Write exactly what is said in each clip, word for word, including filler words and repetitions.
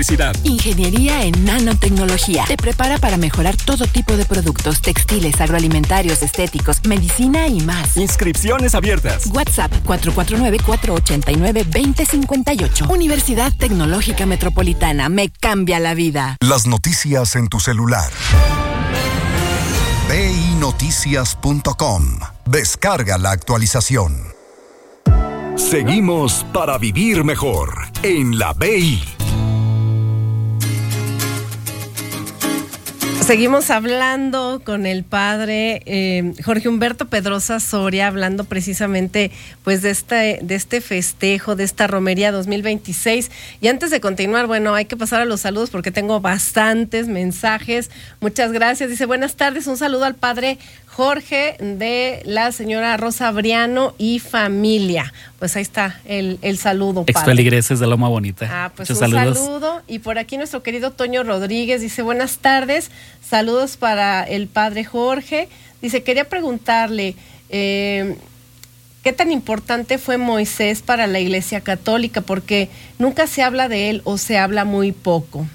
publicidad. Ingeniería en nanotecnología. Te prepara para mejorar todo tipo de productos textiles, agroalimentarios, estéticos, medicina y más. Inscripciones abiertas. WhatsApp cuatro cuatro nueve, cuatro ocho nueve, dos cero cinco ocho. Universidad Tecnológica Metropolitana. Me cambia la vida. Las noticias en tu celular. B I noticias punto com. Descarga la actualización. Seguimos para vivir mejor en la B I. Seguimos hablando con el padre eh, Jorge Humberto Pedrosa Soria, hablando precisamente pues de este, de este festejo, de esta romería dos mil veintiséis. Y antes de continuar, bueno, hay que pasar a los saludos porque tengo bastantes mensajes. Muchas gracias. Dice, buenas tardes, un saludo al padre Jorge de la señora Rosa Briano y familia. Pues ahí está el, el saludo, padre. Expeligreses de Loma Bonita. Ah, pues muchos un saludos. saludo. Y por aquí nuestro querido Toño Rodríguez dice, buenas tardes, saludos para el padre Jorge. Dice, quería preguntarle, eh, ¿qué tan importante fue Moisés para la Iglesia Católica? Porque nunca se habla de él o se habla muy poco.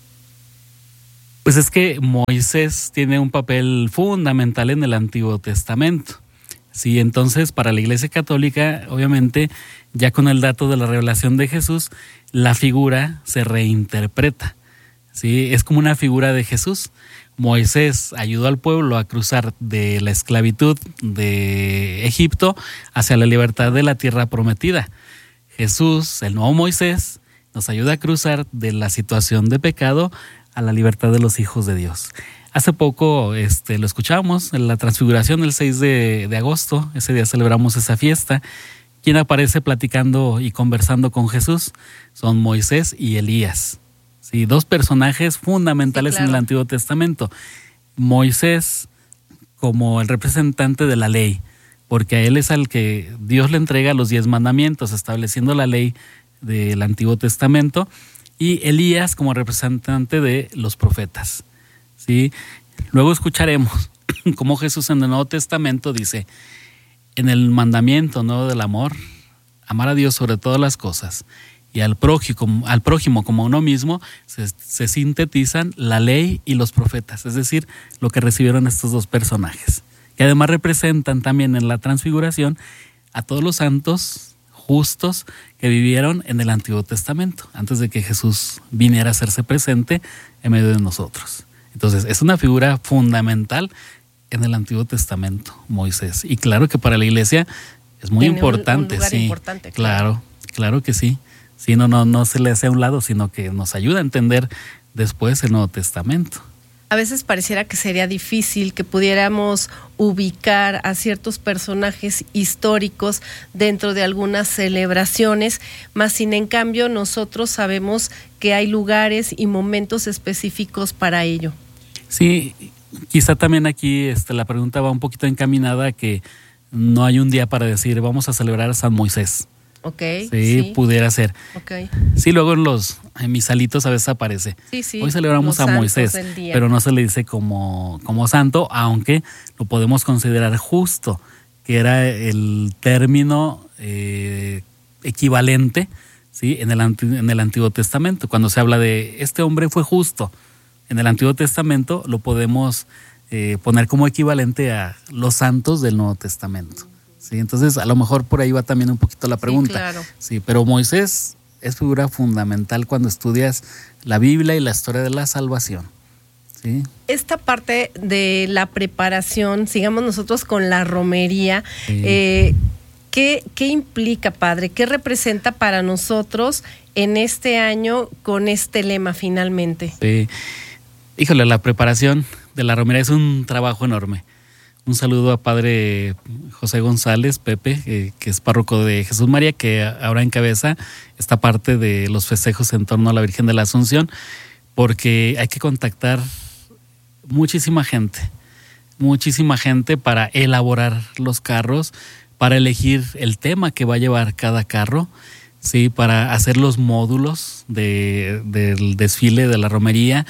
Pues es que Moisés tiene un papel fundamental en el Antiguo Testamento. Sí, entonces para la Iglesia Católica, obviamente, ya con el dato de la revelación de Jesús, la figura se reinterpreta. Sí, es como una figura de Jesús. Moisés ayudó al pueblo a cruzar de la esclavitud de Egipto hacia la libertad de la tierra prometida. Jesús, el nuevo Moisés, nos ayuda a cruzar de la situación de pecado a la libertad de los hijos de Dios. Hace poco este, lo escuchamos en la transfiguración el seis de agosto, ese día celebramos esa fiesta. ¿Quién aparece platicando y conversando con Jesús? Son Moisés y Elías. Sí, dos personajes fundamentales, sí, claro, en el Antiguo Testamento. Moisés como el representante de la ley, porque a él es al que Dios le entrega los diez mandamientos, estableciendo la ley del Antiguo Testamento, y Elías como representante de los profetas. ¿Sí? Luego escucharemos cómo Jesús en el Nuevo Testamento dice, en el mandamiento, ¿no?, del amor, amar a Dios sobre todas las cosas, y al prójimo, al prójimo como a uno mismo, se, se sintetizan la ley y los profetas, es decir, lo que recibieron estos dos personajes, que además representan también en la transfiguración a todos los santos justos que vivieron en el Antiguo Testamento, antes de que Jesús viniera a hacerse presente en medio de nosotros. Entonces, es una figura fundamental en el Antiguo Testamento, Moisés. Y claro que para la Iglesia es muy Tiene importante, un, un lugar sí. Importante, claro. claro, claro que sí. Sí, no, no, no se le hace a un lado, sino que nos ayuda a entender después el Nuevo Testamento. A veces pareciera que sería difícil que pudiéramos ubicar a ciertos personajes históricos dentro de algunas celebraciones, más sin en cambio nosotros sabemos que hay lugares y momentos específicos para ello. Sí, quizá también aquí este, la pregunta va un poquito encaminada a que no hay un día para decir vamos a celebrar a San Moisés. Okay, sí, sí, pudiera ser. Okay. Sí, luego en los en misalitos a veces aparece. Sí, sí, hoy celebramos a Moisés, pero no se le dice como, como santo, aunque lo podemos considerar justo, que era el término eh, equivalente, ¿sí?, en el, en el Antiguo Testamento. Cuando se habla de este hombre fue justo, en el Antiguo Testamento lo podemos eh, poner como equivalente a los santos del Nuevo Testamento. Sí, entonces a lo mejor por ahí va también un poquito la pregunta. Sí, claro. Sí, pero Moisés es figura fundamental cuando estudias la Biblia y la historia de la salvación. Sí. Esta parte de la preparación, sigamos nosotros con la romería, sí. eh, ¿qué, ¿qué implica, padre? ¿Qué representa para nosotros en este año con este lema finalmente? Sí, híjole, la preparación de la romería es un trabajo enorme. Un saludo a padre José González, Pepe, eh, que es párroco de Jesús María, que ahora encabeza esta parte de los festejos en torno a la Virgen de la Asunción, porque hay que contactar muchísima gente, muchísima gente para elaborar los carros, para elegir el tema que va a llevar cada carro, sí, para hacer los módulos de, del desfile de la romería,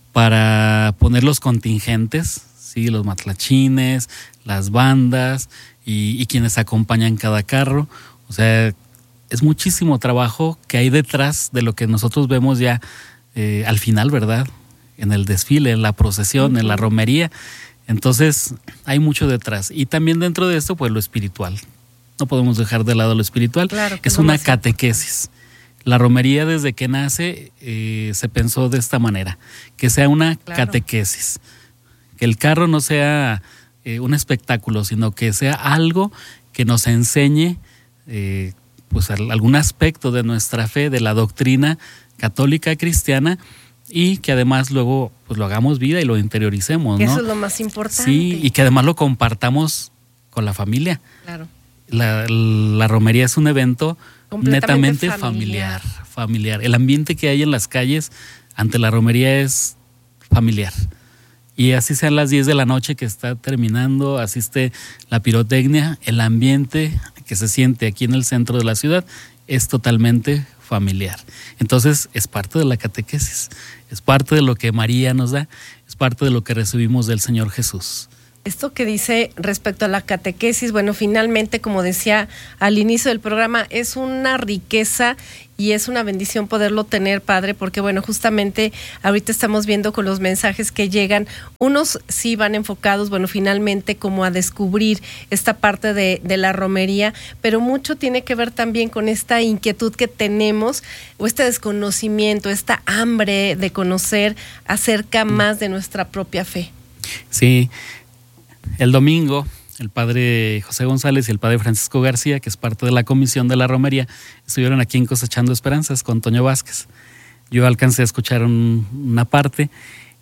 para poner los contingentes, sí, los matlachines, las bandas y, y quienes acompañan cada carro. O sea, es muchísimo trabajo que hay detrás de lo que nosotros vemos ya eh, al final, ¿verdad? En el desfile, en la procesión, uh-huh. en la romería. Entonces, hay mucho detrás. Y también dentro de esto, pues lo espiritual. No podemos dejar de lado lo espiritual. Claro, es una catequesis. La romería, desde que nace, eh, se pensó de esta manera, que sea una claro. catequesis, que el carro no sea eh, un espectáculo, sino que sea algo que nos enseñe eh, pues algún aspecto de nuestra fe, de la doctrina católica cristiana, y que además luego pues lo hagamos vida y lo interioricemos, ¿no? Eso es lo más importante. Sí, y que además lo compartamos con la familia. Claro. La, la romería es un evento netamente familiar. familiar, familiar. El ambiente que hay en las calles ante la romería es familiar. Y así sean las diez de la noche que está terminando, asiste la pirotecnia, el ambiente que se siente aquí en el centro de la ciudad es totalmente familiar. Entonces es parte de la catequesis, es parte de lo que María nos da, es parte de lo que recibimos del Señor Jesús. Esto que dice respecto a la catequesis, bueno, finalmente, como decía al inicio del programa, es una riqueza y es una bendición poderlo tener, Padre, porque bueno, justamente ahorita estamos viendo con los mensajes que llegan, unos sí van enfocados, bueno, finalmente como a descubrir esta parte de, de la romería, pero mucho tiene que ver también con esta inquietud que tenemos, o este desconocimiento, esta hambre de conocer acerca más de nuestra propia fe. Sí. El domingo, el padre José González y el padre Francisco García, que es parte de la comisión de la romería, estuvieron aquí en Cosechando Esperanzas con Toño Vázquez. Yo alcancé a escuchar un, una parte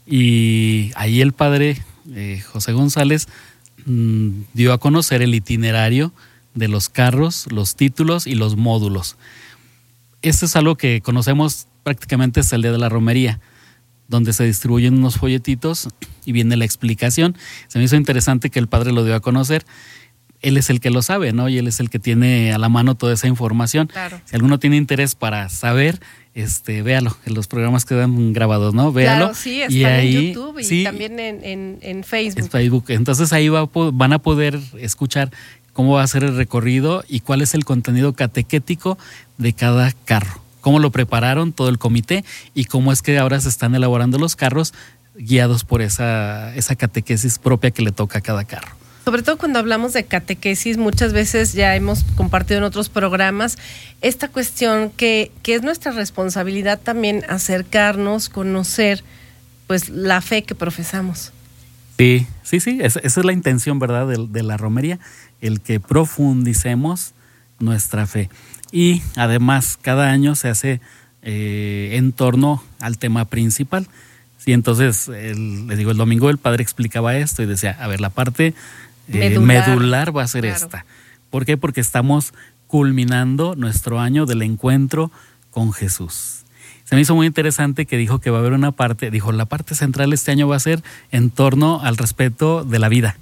y ahí el padre eh, José González mmm, dio a conocer el itinerario de los carros, los títulos y los módulos. Esto es algo que conocemos prácticamente hasta el día de la romería, donde se distribuyen unos folletitos y viene la explicación. Se me hizo interesante que el padre lo dio a conocer. Él es el que lo sabe, ¿no? Y él es el que tiene a la mano toda esa información. Claro. Si alguno tiene interés para saber, este, véalo, en los programas quedan grabados, ¿no? Véalo. Claro, sí, está y ahí, en YouTube y sí, también en, en, en Facebook. En Facebook. Entonces ahí va, van a poder escuchar cómo va a ser el recorrido y cuál es el contenido catequético de cada carro. Cómo lo prepararon todo el comité y cómo es que ahora se están elaborando los carros guiados por esa, esa catequesis propia que le toca a cada carro. Sobre todo cuando hablamos de catequesis, muchas veces ya hemos compartido en otros programas esta cuestión que, que es nuestra responsabilidad también acercarnos, conocer pues la fe que profesamos. Sí, sí, sí, esa, esa es la intención, ¿verdad?, de, de la romería, el que profundicemos nuestra fe. Y además cada año se hace eh, en torno al tema principal. Sí, entonces, el, les digo, el domingo el padre explicaba esto y decía, a ver, la parte eh, medular, medular va a ser claro. esta. ¿Por qué? Porque estamos culminando nuestro año del encuentro con Jesús. Se me hizo muy interesante que dijo que va a haber una parte, dijo, la parte central este año va a ser en torno al respeto de la vida.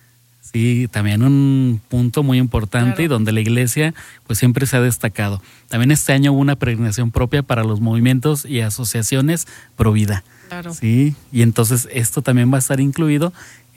Sí, también un punto muy importante claro. y donde la iglesia pues siempre se ha destacado. También este año hubo una peregrinación propia para los movimientos y asociaciones pro vida. Claro. Sí, y entonces esto también va a estar incluido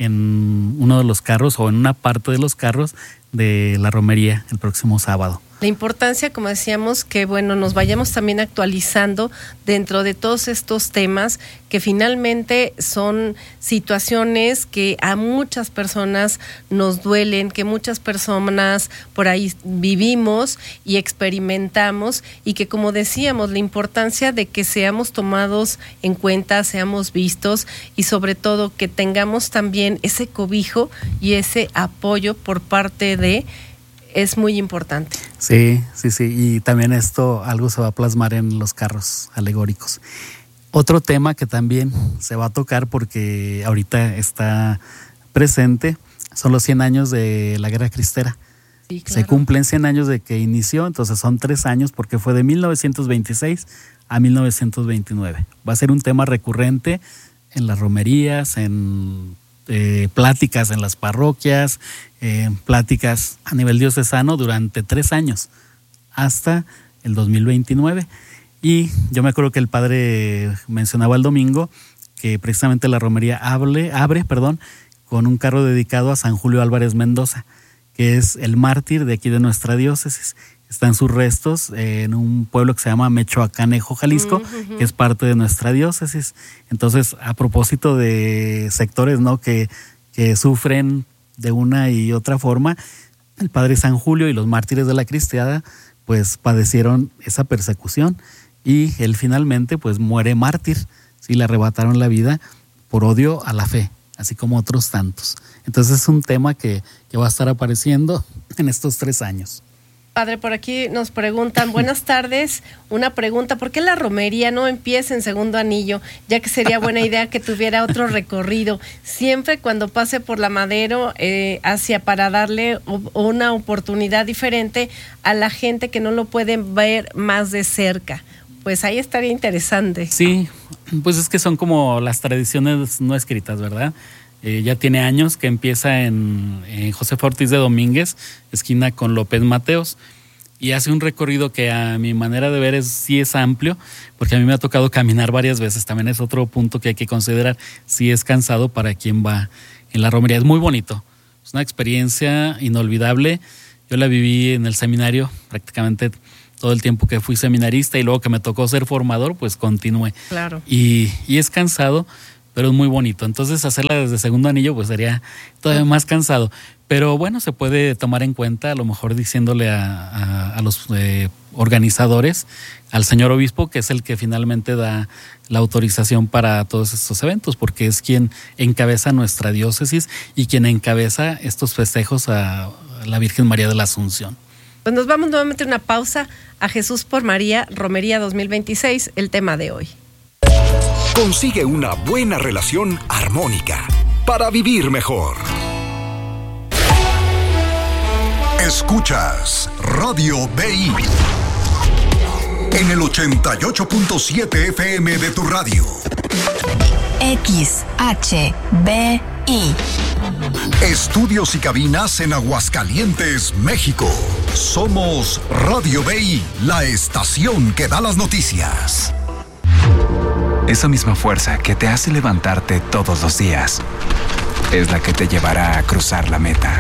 en uno de los carros o en una parte de los carros de la romería el próximo sábado. La importancia, como decíamos, que bueno, nos vayamos también actualizando dentro de todos estos temas que finalmente son situaciones que a muchas personas nos duelen, que muchas personas por ahí vivimos y experimentamos y que, como decíamos, la importancia de que seamos tomados en cuenta, seamos vistos y sobre todo que tengamos también ese cobijo y ese apoyo por parte de es muy importante. Sí, sí, sí. Y también esto, algo se va a plasmar en los carros alegóricos. Otro tema que también se va a tocar porque ahorita está presente son los cien años de la Guerra Cristera. Sí, claro. Se cumplen cien años de que inició, entonces son tres años porque fue de mil novecientos veintiséis a mil novecientos veintinueve. Va a ser un tema recurrente en las romerías, en eh, pláticas en las parroquias, eh, pláticas a nivel diocesano durante tres años, hasta el dos mil veintinueve. Y yo me acuerdo que el padre mencionaba el domingo que precisamente la romería abre, abre perdón, con un carro dedicado a San Julio Álvarez Mendoza, que es el mártir de aquí de nuestra diócesis. están sus restos en un pueblo que se llama Mechoacanejo, Jalisco, uh-huh. que es parte de nuestra diócesis. Entonces, a propósito de sectores, ¿no?, que, que sufren de una y otra forma, el Padre San Julio y los mártires de la cristiada pues padecieron esa persecución y él finalmente pues muere mártir, sí, le arrebataron la vida por odio a la fe, así como otros tantos. Entonces es un tema que, que va a estar apareciendo en estos tres años. Padre, por aquí nos preguntan, buenas tardes, una pregunta, ¿por qué la romería no empieza en Segundo Anillo? Ya que sería buena idea que tuviera otro recorrido, siempre cuando pase por la Madero, eh, hacia para darle una oportunidad diferente a la gente que no lo puede ver más de cerca. Pues ahí estaría interesante. Sí, pues es que son como las tradiciones no escritas, ¿verdad? Eh, ya tiene años que empieza en, en Josefa Ortiz de Domínguez, esquina con López Mateos, y hace un recorrido que a mi manera de ver es, sí es amplio, porque a mí me ha tocado caminar varias veces, también es otro punto que hay que considerar, sí es cansado para quien va en la romería, es muy bonito, es una experiencia inolvidable, yo la viví en el seminario prácticamente todo el tiempo que fui seminarista y luego que me tocó ser formador, pues continué. Claro. Y, y es cansado, pero es muy bonito. Entonces hacerla desde Segundo Anillo pues sería todavía más cansado. Pero bueno, se puede tomar en cuenta, a lo mejor diciéndole a, a, a los eh, organizadores, al señor obispo, que es el que finalmente da la autorización para todos estos eventos, porque es quien encabeza nuestra diócesis y quien encabeza estos festejos a, a la Virgen María de la Asunción. Pues nos vamos nuevamente a una pausa. A Jesús por María, Romería dos mil veintiséis, el tema de hoy. Consigue una buena relación armónica para vivir mejor. Escuchas Radio B I en el ochenta y ocho punto siete F M de tu radio. X H B I. Estudios y cabinas en Aguascalientes, México. Somos Radio B I, la estación que da las noticias. Esa misma fuerza que te hace levantarte todos los días es la que te llevará a cruzar la meta.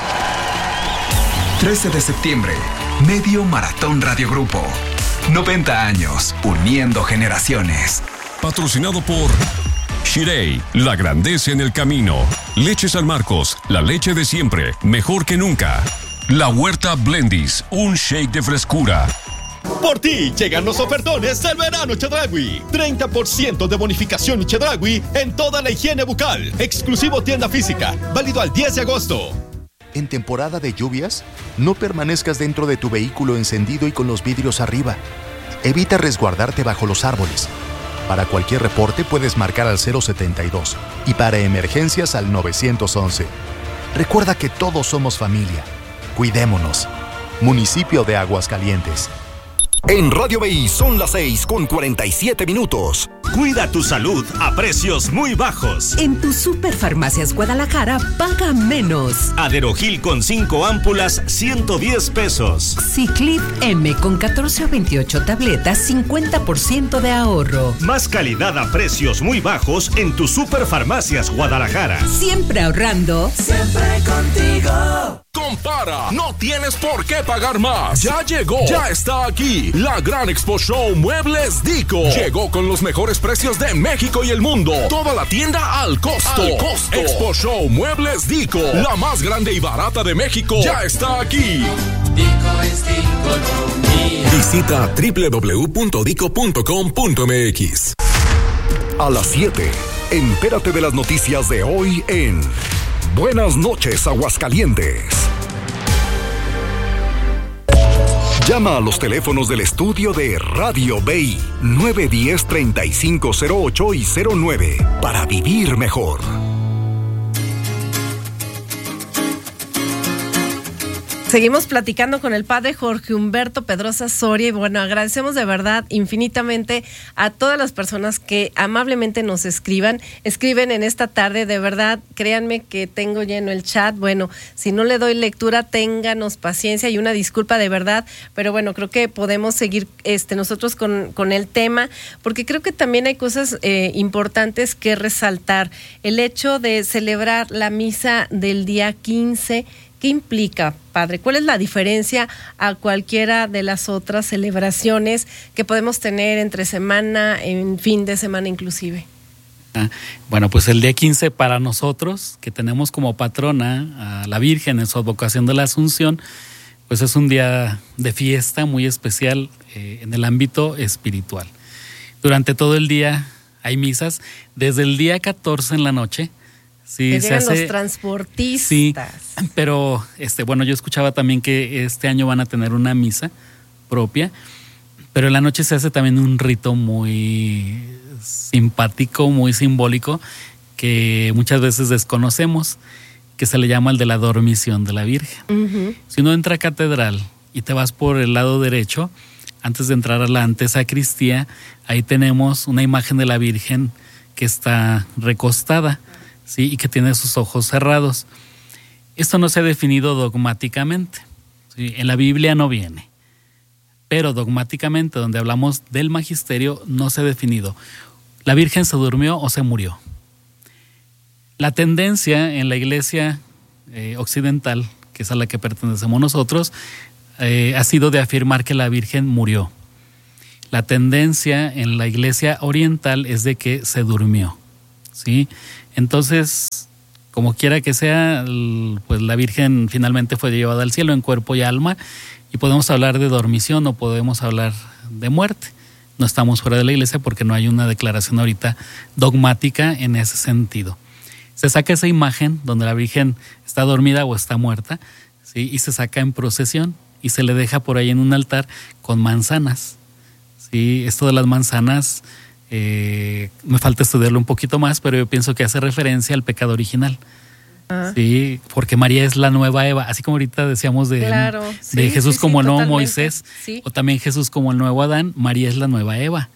trece de septiembre, Medio Maratón Radio Grupo. noventa años, uniendo generaciones. Patrocinado por Shirei, la grandeza en el camino. Leche San Marcos, la leche de siempre, mejor que nunca. La Huerta Blendis, un shake de frescura. Por ti llegan los ofertones del verano Chedraui. treinta por ciento de bonificación Chedraui en toda la higiene bucal. Exclusivo tienda física, válido al diez de agosto. En temporada de lluvias, no permanezcas dentro de tu vehículo encendido y con los vidrios arriba. Evita resguardarte bajo los árboles. Para cualquier reporte puedes marcar al cero setenta y dos y para emergencias al nueve once. Recuerda que todos somos familia. Cuidémonos. Municipio de Aguascalientes. En Radio B I son las seis con cuarenta y siete minutos. Cuida tu salud a precios muy bajos. En tu Superfarmacias Guadalajara paga menos. Aderogil con cinco ámpulas, ciento diez pesos. Ciclip M con catorce o veintiocho tabletas, cincuenta por ciento de ahorro. Más calidad a precios muy bajos en tu Superfarmacias Guadalajara. Siempre ahorrando. Siempre contigo. Compara, no tienes por qué pagar más. Ya llegó, ya está aquí. La Gran Expo Show Muebles Dico. Llegó con los mejores precios de México y el mundo. Toda la tienda al costo. Al costo. Expo Show Muebles Dico, la más grande y barata de México, ya está aquí. Dico es Diconomía. Visita doble u doble u doble u punto dico punto com punto m x. A las siete, entérate de las noticias de hoy en Buenas noches, Aguascalientes. Llama a los teléfonos del estudio de Radio B I nueve uno cero, treinta y cinco cero ocho y cero nueve para vivir mejor. Seguimos platicando con el padre Jorge Humberto Pedrosa Soria y bueno, agradecemos de verdad infinitamente a todas las personas que amablemente nos escriban, escriben en esta tarde, de verdad, créanme que tengo lleno el chat, bueno, si no le doy lectura, ténganos paciencia y una disculpa de verdad, pero bueno, creo que podemos seguir este nosotros con, con el tema, porque creo que también hay cosas eh, importantes que resaltar, el hecho de celebrar la misa del día quince, ¿Qué implica, padre? ¿Cuál es la diferencia a cualquiera de las otras celebraciones que podemos tener entre semana, en fin de semana inclusive? Ah, bueno, pues el día quince para nosotros, que tenemos como patrona a la Virgen en su advocación de la Asunción, pues es un día de fiesta muy especial eh, en el ámbito espiritual. Durante todo el día hay misas, desde el día catorce en la noche. Sí, que se llegan hace, los transportistas. Sí, pero este, bueno, yo escuchaba también que este año van a tener una misa propia, pero en la noche se hace también un rito muy simpático, muy simbólico, que muchas veces desconocemos, que se le llama el de la dormición de la Virgen. Uh-huh. Si uno entra a catedral y te vas por el lado derecho, antes de entrar a la antesacristía, ahí tenemos una imagen de la Virgen que está recostada, ¿sí? Y que tiene sus ojos cerrados. Esto no se ha definido dogmáticamente, ¿sí? En la Biblia no viene, pero dogmáticamente, donde hablamos del magisterio, no se ha definido. ¿La Virgen se durmió o se murió? La tendencia en la iglesia eh, occidental, que es a la que pertenecemos nosotros, eh, ha sido de afirmar que la Virgen murió. La tendencia en la iglesia oriental es de que se durmió, ¿sí? Entonces, como quiera que sea, pues la Virgen finalmente fue llevada al cielo en cuerpo y alma, y podemos hablar de dormición o podemos hablar de muerte. No estamos fuera de la iglesia porque no hay una declaración ahorita dogmática en ese sentido. Se saca esa imagen donde la Virgen está dormida o está muerta, ¿sí? Y se saca en procesión y se le deja por ahí en un altar con manzanas, ¿sí? Esto de las manzanas, eh, me falta estudiarlo un poquito más, pero yo pienso que hace referencia al pecado original. Ah. Sí, porque María es la nueva Eva, así como ahorita decíamos de, claro, de sí, Jesús sí, como sí, el nuevo totalmente. Moisés, Sí. o también Jesús como el nuevo Adán. María es la nueva Eva.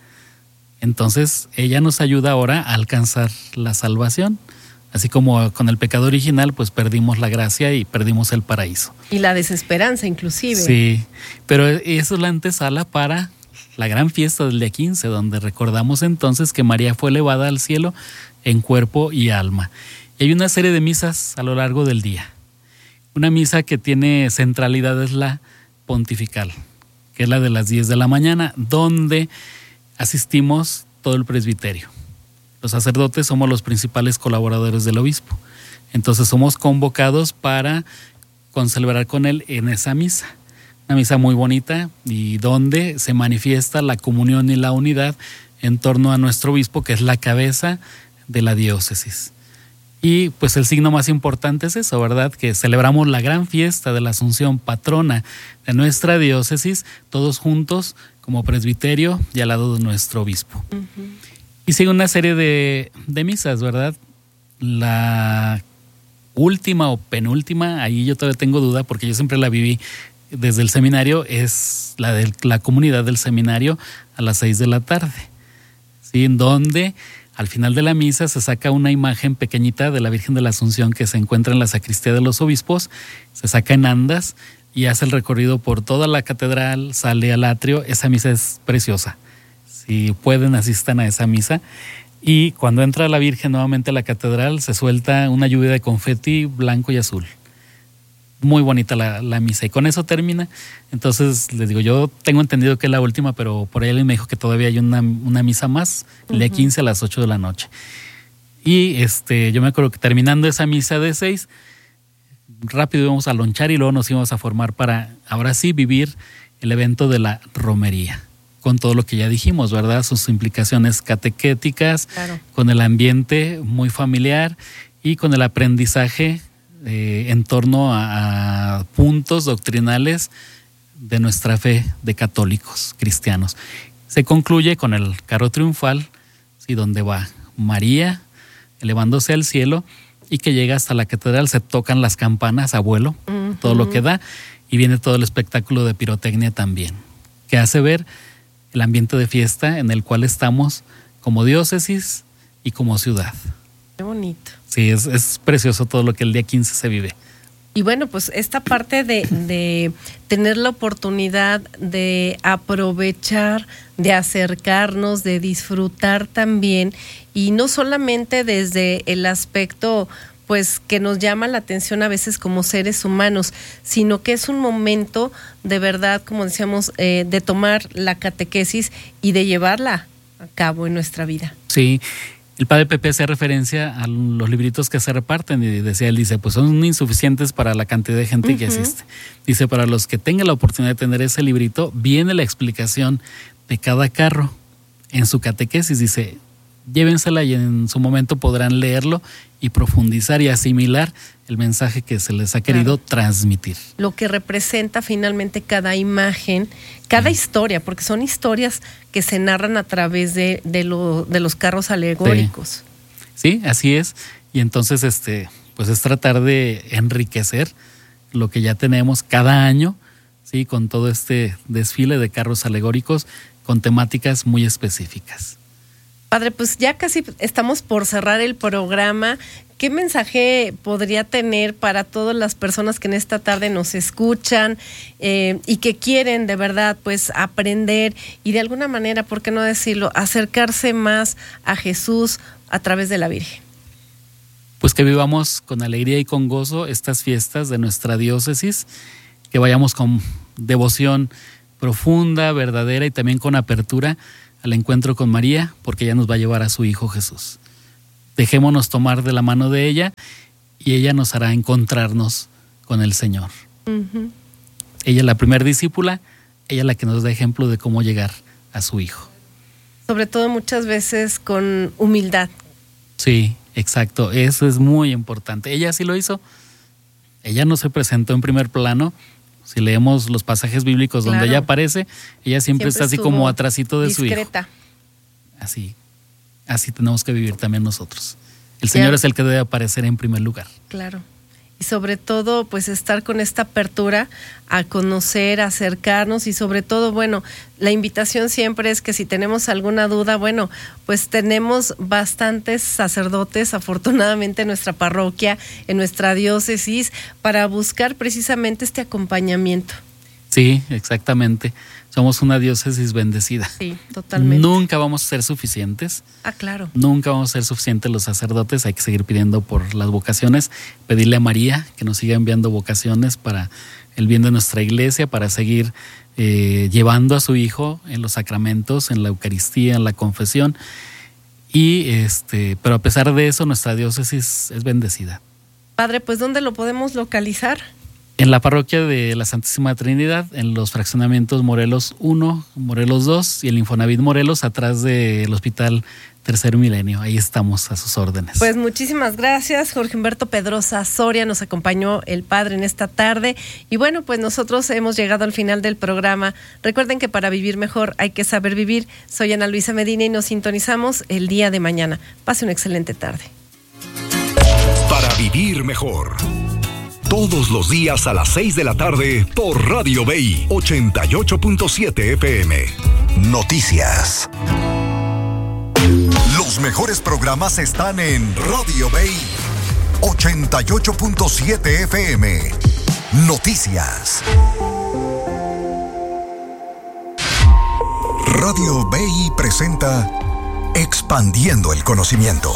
Entonces ella nos ayuda ahora a alcanzar la salvación. Así como con el pecado original, pues perdimos la gracia y perdimos el paraíso. Y la desesperanza inclusive. Sí, pero eso es la antesala para la gran fiesta del día quince, donde recordamos entonces que María fue elevada al cielo en cuerpo y alma. Y hay una serie de misas a lo largo del día. Una misa que tiene centralidad es la pontifical, que es la de las diez de la mañana, donde asistimos todo el presbiterio. Los sacerdotes somos los principales colaboradores del obispo. Entonces somos convocados para concelebrar con él en esa misa. Una misa muy bonita y donde se manifiesta la comunión y la unidad en torno a nuestro obispo, que es la cabeza de la diócesis. Y pues el signo más importante es eso, ¿verdad? Que celebramos la gran fiesta de la Asunción, patrona de nuestra diócesis, todos juntos como presbiterio y al lado de nuestro obispo. Uh-huh. Y sigue una serie de, de misas, ¿verdad? La última o penúltima, ahí yo todavía tengo duda porque yo siempre la viví desde el seminario, es la de la comunidad del seminario a las seis de la tarde, ¿sí? En donde al final de la misa se saca una imagen pequeñita de la Virgen de la Asunción que se encuentra en la sacristía de los obispos, se saca en andas y hace el recorrido por toda la catedral, sale al atrio. Esa misa es preciosa. Si pueden, asistan a esa misa. Y cuando entra la Virgen nuevamente a la catedral, se suelta una lluvia de confeti blanco y azul. Muy bonita la, la misa. Y con eso termina. Entonces, les digo, yo tengo entendido que es la última, pero por ahí alguien me dijo que todavía hay una, una misa más, el día quince a las ocho de la noche. Y este, yo me acuerdo que terminando esa misa de seis, rápido íbamos a lonchar y luego nos íbamos a formar para, ahora sí, vivir el evento de la romería. Con todo lo que ya dijimos, ¿verdad? Sus implicaciones catequéticas, claro, con el ambiente muy familiar y con el aprendizaje eh, en torno a, a puntos doctrinales de nuestra fe de católicos cristianos. Se concluye con el carro triunfal, ¿sí? Donde va María elevándose al cielo y que llega hasta la catedral, se tocan las campanas a vuelo, uh-huh, todo lo que da, y viene todo el espectáculo de pirotecnia también, que hace ver el ambiente de fiesta en el cual estamos como diócesis y como ciudad. Qué bonito. Sí, es, es precioso todo lo que el día quince se vive. Y bueno, pues esta parte de, de tener la oportunidad de aprovechar, de acercarnos, de disfrutar también, y no solamente desde el aspecto pues que nos llama la atención a veces como seres humanos, sino que es un momento de verdad, como decíamos, eh, de tomar la catequesis y de llevarla a cabo en nuestra vida. Sí, el padre Pepe hacía referencia a los libritos que se reparten y decía, él dice, pues son insuficientes para la cantidad de gente uh-huh. que asiste. Dice, para los que tengan la oportunidad de tener ese librito, viene la explicación de cada carro en su catequesis. Dice, llévensela y en su momento podrán leerlo y profundizar y asimilar el mensaje que se les ha querido claro. transmitir. Lo que representa finalmente cada imagen, cada sí. historia, porque son historias que se narran a través de, de, lo, de los carros alegóricos. Sí. sí, así es. Y entonces, este, pues es tratar de enriquecer lo que ya tenemos cada año, sí, con todo este desfile de carros alegóricos con temáticas muy específicas. Padre, pues ya casi estamos por cerrar el programa. ¿Qué mensaje podría tener para todas las personas que en esta tarde nos escuchan eh, y que quieren de verdad pues aprender y de alguna manera, por qué no decirlo, acercarse más a Jesús a través de la Virgen? Pues que vivamos con alegría y con gozo estas fiestas de nuestra diócesis, que vayamos con devoción profunda, verdadera y también con apertura al encuentro con María, porque ella nos va a llevar a su Hijo Jesús. Dejémonos tomar de la mano de ella y ella nos hará encontrarnos con el Señor. Uh-huh. Ella es la primer discípula, ella es la que nos da ejemplo de cómo llegar a su Hijo. Sobre todo muchas veces con humildad. Sí, exacto, eso es muy importante. Ella sí lo hizo, ella no se presentó en primer plano. Si leemos los pasajes bíblicos donde claro. ella aparece, ella siempre, siempre está así como atrasito de discreta. Su hijo. Así, así tenemos que vivir también nosotros. El Señor claro. es el que debe aparecer en primer lugar. Claro. Y sobre todo, pues estar con esta apertura a conocer, a acercarnos y sobre todo, bueno, la invitación siempre es que si tenemos alguna duda, bueno, pues tenemos bastantes sacerdotes, afortunadamente en nuestra parroquia, en nuestra diócesis, para buscar precisamente este acompañamiento. Sí, exactamente. Somos una diócesis bendecida. Sí, totalmente. Nunca vamos a ser suficientes. Ah, claro. Nunca vamos a ser suficientes los sacerdotes. Hay que seguir pidiendo por las vocaciones, pedirle a María que nos siga enviando vocaciones para el bien de nuestra iglesia, para seguir eh, llevando a su Hijo en los sacramentos, en la Eucaristía, en la confesión. Y este, pero a pesar de eso, nuestra diócesis es bendecida. Padre, pues ¿dónde lo podemos localizar? En la parroquia de la Santísima Trinidad, en los fraccionamientos Morelos uno, Morelos dos y el Infonavit Morelos, atrás del Hospital Tercer Milenio. Ahí estamos a sus órdenes. Pues muchísimas gracias, Jorge Humberto Pedrosa Soria, nos acompañó el Padre en esta tarde. Y bueno, pues nosotros hemos llegado al final del programa. Recuerden que para vivir mejor hay que saber vivir. Soy Ana Luisa Medina y nos sintonizamos el día de mañana. Pase una excelente tarde. Para vivir mejor. Todos los días a las seis de la tarde por Radio B I ochenta y ocho punto siete F M. Noticias. Los mejores programas están en Radio B I ochenta y ocho punto siete F M. Noticias. Radio B I presenta Expandiendo el Conocimiento.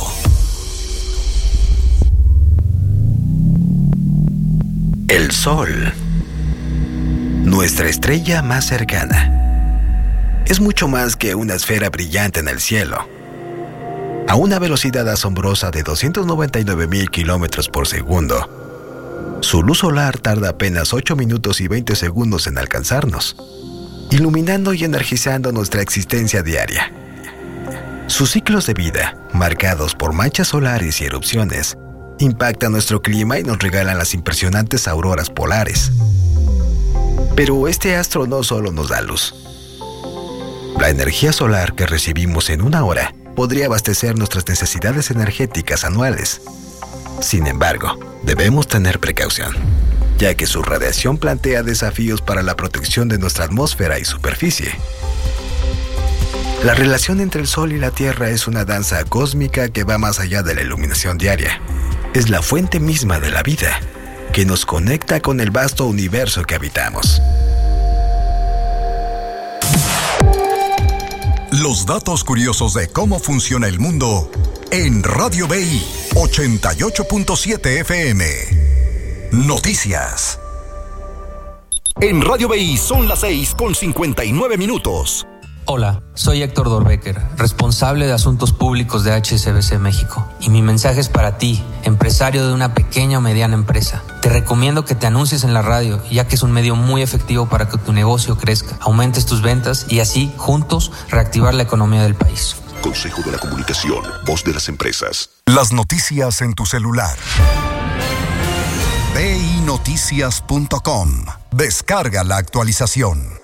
El Sol, nuestra estrella más cercana, es mucho más que una esfera brillante en el cielo. A una velocidad asombrosa de doscientos noventa y nueve mil kilómetros por segundo, su luz solar tarda apenas ocho minutos y veinte segundos en alcanzarnos, iluminando y energizando nuestra existencia diaria. Sus ciclos de vida, marcados por manchas solares y erupciones, impactan nuestro clima y nos regalan las impresionantes auroras polares. Pero este astro no solo nos da luz. La energía solar que recibimos en una hora podría abastecer nuestras necesidades energéticas anuales. Sin embargo, debemos tener precaución, ya que su radiación plantea desafíos para la protección de nuestra atmósfera y superficie. La relación entre el Sol y la Tierra es una danza cósmica que va más allá de la iluminación diaria. Es la fuente misma de la vida, que nos conecta con el vasto universo que habitamos. Los datos curiosos de cómo funciona el mundo en Radio B I. ochenta y ocho punto siete F M. Noticias. En Radio B I son las seis con cincuenta y nueve minutos. Hola, soy Héctor Dorbecker, responsable de Asuntos Públicos de H S B C México. Y mi mensaje es para ti, empresario de una pequeña o mediana empresa. Te recomiendo que te anuncies en la radio, ya que es un medio muy efectivo para que tu negocio crezca, aumentes tus ventas y así, juntos, reactivar la economía del país. Consejo de la Comunicación, voz de las empresas. Las noticias en tu celular. B I noticias punto com. Descarga la actualización.